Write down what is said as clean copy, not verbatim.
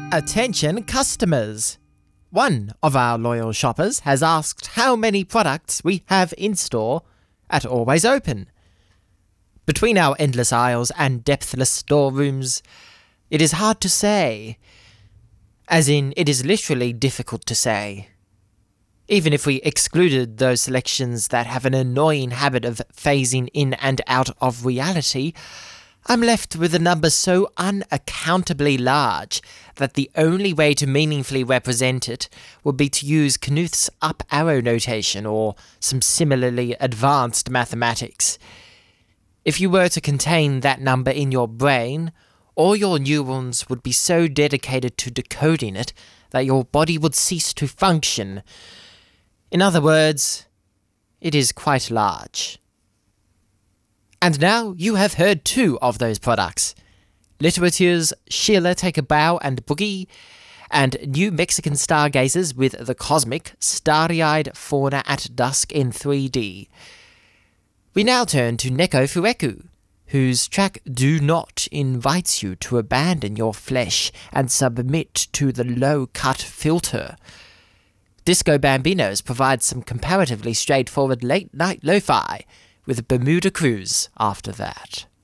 Attention customers! One of our loyal shoppers has asked how many products we have in store at Always Open. Between our endless aisles and depthless storerooms, it is hard to say. As in, it is literally difficult to say. Even if we excluded those selections that have an annoying habit of phasing in and out of reality, I'm left with a number so unaccountably large that the only way to meaningfully represent it would be to use Knuth's up arrow notation or some similarly advanced mathematics. If you were to contain that number in your brain, all your neurons would be so dedicated to decoding it that your body would cease to function. In other words, it is quite large. And now you have heard two of those products. Literature's Sheila Take a Bow and Boogie, and New Mexican Stargazers with the cosmic, starry-eyed fauna at dusk in 3D. We now turn to Neko Fueku, whose track Do Not invites you to abandon your flesh and submit to the low-cut filter. Disco Bambinos provides some comparatively straightforward late-night lo-fi, with Bermuda Cruise after that.